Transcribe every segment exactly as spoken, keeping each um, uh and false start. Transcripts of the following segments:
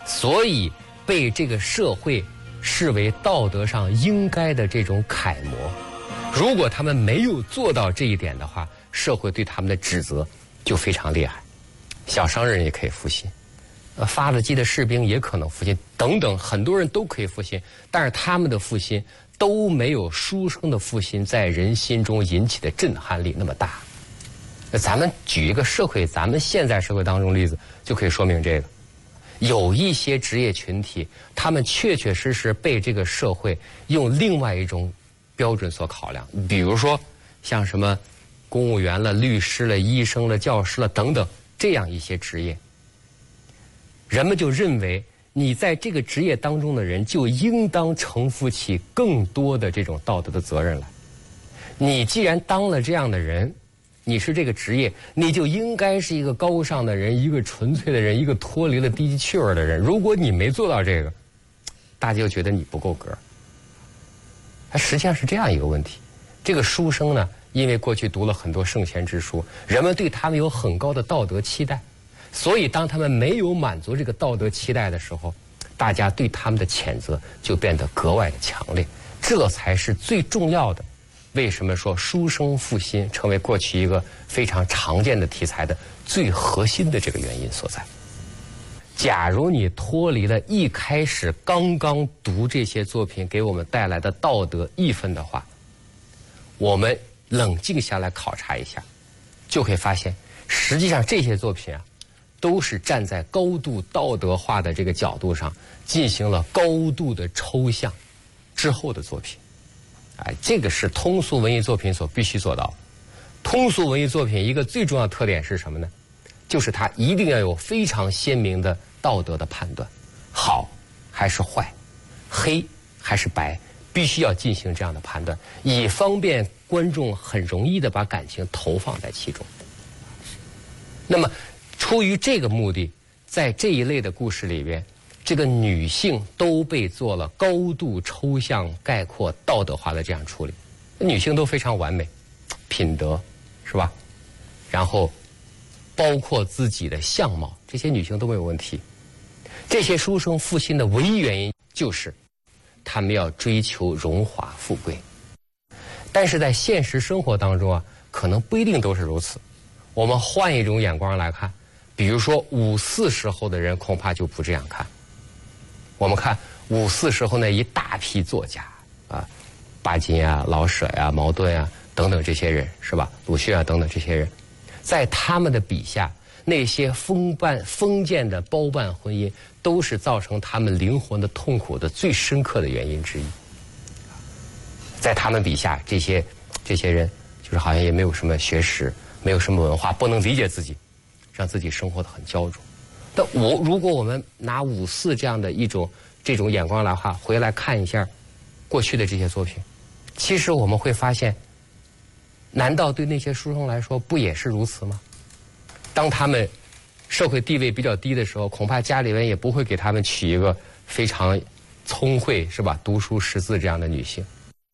所以被这个社会视为道德上应该的这种楷模。如果他们没有做到这一点的话，社会对他们的指责就非常厉害。小商人也可以负心，呃，发了鸡的士兵也可能负心，等等，很多人都可以负心，但是他们的负心都没有书生的负心在人心中引起的震撼力那么大。那咱们举一个社会，咱们现在社会当中例子，就可以说明这个。有一些职业群体，他们确确实实被这个社会用另外一种标准所考量，比如说像什么公务员了、律师了、医生了、教师了等等这样一些职业，人们就认为你在这个职业当中的人就应当承负起更多的这种道德的责任来。你既然当了这样的人，你是这个职业，你就应该是一个高尚的人，一个纯粹的人，一个脱离了低级趣味的人。如果你没做到这个，大家就觉得你不够格。它实际上是这样一个问题。这个书生呢，因为过去读了很多圣贤之书，人们对他们有很高的道德期待，所以当他们没有满足这个道德期待的时候，大家对他们的谴责就变得格外的强烈。这才是最重要的。为什么说书生负心成为过去一个非常常见的题材的最核心的这个原因所在？假如你脱离了一开始刚刚读这些作品给我们带来的道德义愤的话，我们冷静下来考察一下，就会发现实际上这些作品啊，都是站在高度道德化的这个角度上进行了高度的抽象之后的作品。哎，这个是通俗文艺作品所必须做到。通俗文艺作品一个最重要的特点是什么呢？就是它一定要有非常鲜明的道德的判断，好还是坏，黑还是白，必须要进行这样的判断，以方便观众很容易的把感情投放在其中。那么出于这个目的，在这一类的故事里边，这个女性都被做了高度抽象概括道德化的这样处理。女性都非常完美，品德是吧，然后包括自己的相貌，这些女性都没有问题。这些书生负心的唯一原因就是他们要追求荣华富贵，但是在现实生活当中啊，可能不一定都是如此。我们换一种眼光来看，比如说五四时候的人恐怕就不这样看。我们看五四时候那一大批作家啊，巴金啊、老舍呀、啊、茅盾啊等等这些人是吧？鲁迅啊等等这些人，在他们的笔下，那些封办封建的包办婚姻，都是造成他们灵魂的痛苦的最深刻的原因之一。在他们笔下，这些这些人就是好像也没有什么学识，没有什么文化，不能理解自己，让自己生活得很焦灼。但我如果我们拿五四这样的一种这种眼光来话回来看一下过去的这些作品，其实我们会发现，难道对那些书生来说不也是如此吗？当他们社会地位比较低的时候，恐怕家里人也不会给他们娶一个非常聪慧是吧、读书识字这样的女性。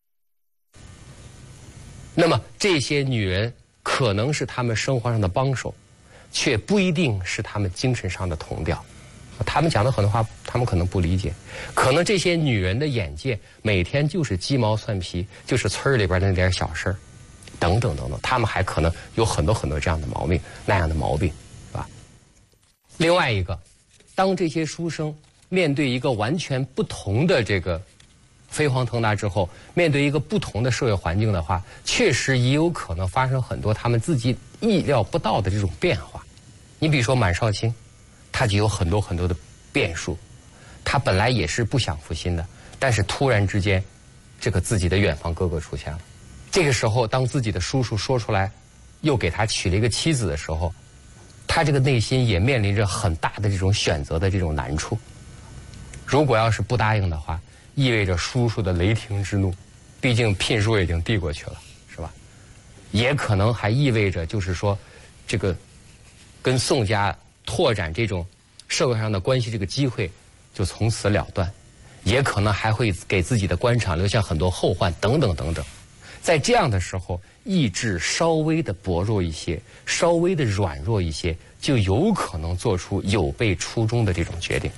那么这些女人可能是他们生活上的帮手，却不一定是他们精神上的同调。他们讲的很多话，他们可能不理解。可能这些女人的眼界每天就是鸡毛蒜皮，就是村里边的那点小事儿，等等等等。他们还可能有很多很多这样的毛病，那样的毛病，是吧？另外一个，当这些书生面对一个完全不同的这个飞黄腾达之后，面对一个不同的社会环境的话，确实也有可能发生很多他们自己意料不到的这种变化。你比如说满少卿，他就有很多很多的变数。他本来也是不想负心的，但是突然之间，这个自己的远房哥哥出现了。这个时候，当自己的叔叔说出来，又给他娶了一个妻子的时候，他这个内心也面临着很大的这种选择的这种难处。如果要是不答应的话，意味着叔叔的雷霆之怒，毕竟聘书已经递过去了，是吧？也可能还意味着就是说，这个跟宋家拓展这种社会上的关系这个机会就从此了断，也可能还会给自己的官场留下很多后患，等等等等。在这样的时候，意志稍微的薄弱一些，稍微的软弱一些，就有可能做出有悖初衷的这种决定。